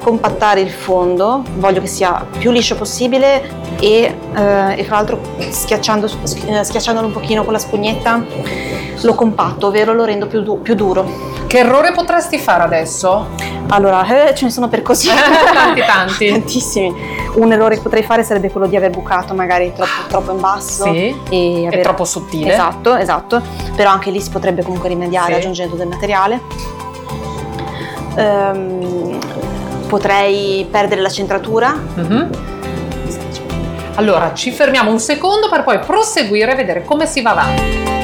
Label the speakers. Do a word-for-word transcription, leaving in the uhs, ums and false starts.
Speaker 1: scompattare il fondo, voglio che sia più liscio possibile e, eh, e fra l'altro schiacciando, schiacciandolo un pochino con la spugnetta lo compatto, ovvero lo rendo più, du- più duro.
Speaker 2: Che errore potresti fare adesso?
Speaker 1: Allora, eh, ce ne sono per così
Speaker 2: tanti tanti
Speaker 1: tantissimi. Un errore che potrei fare sarebbe quello di aver bucato magari troppo, troppo in basso,
Speaker 2: sì,
Speaker 1: e
Speaker 2: è
Speaker 1: aver...
Speaker 2: troppo sottile.
Speaker 1: Esatto, esatto, però anche lì si potrebbe comunque rimediare, sì, aggiungendo del materiale. Ehm, potrei perdere la centratura.
Speaker 2: Mm-hmm. Allora ci fermiamo un secondo per poi proseguire e vedere come si va avanti.